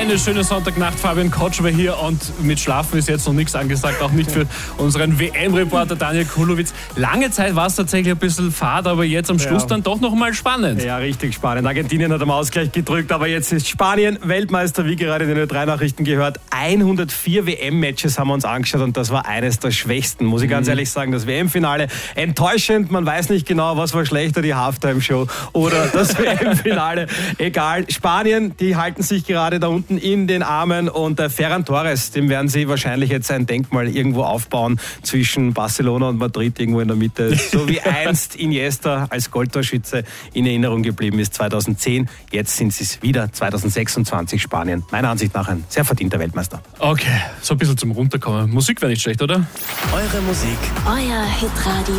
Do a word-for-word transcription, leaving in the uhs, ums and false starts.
Eine schöne Sonntagnacht, Fabian Kotschwer hier und mit Schlafen ist jetzt noch nichts angesagt, auch nicht für unseren W M-Reporter Daniel Kulowitz. Lange Zeit war es tatsächlich ein bisschen fad, aber jetzt am Schluss ja. dann doch noch mal spannend. Ja, richtig spannend. Argentinien hat am Ausgleich gedrückt, aber jetzt ist Spanien Weltmeister, wie gerade in den Ö drei Nachrichten gehört. hundertvier W M-Matches haben wir uns angeschaut und das war eines der schwächsten, muss ich ganz mhm. ehrlich sagen. Das W M-Finale enttäuschend, man weiß nicht genau, was war schlechter, die Halftime-Show oder das W M-Finale. Egal, Spanien, die halten sich gerade da unten in den Armen und äh, Ferran Torres, dem werden sie wahrscheinlich jetzt ein Denkmal irgendwo aufbauen zwischen Barcelona und Madrid, irgendwo in der Mitte, so wie einst Iniesta als Goldtorschütze in Erinnerung geblieben ist zweitausendzehn. Jetzt sind sie es wieder, zweitausendsechsundzwanzig Spanien. Meiner Ansicht nach ein sehr verdienter Weltmeister. Okay, so ein bisschen zum Runterkommen. Musik wäre nicht schlecht, oder? Eure Musik. Euer Hitradio.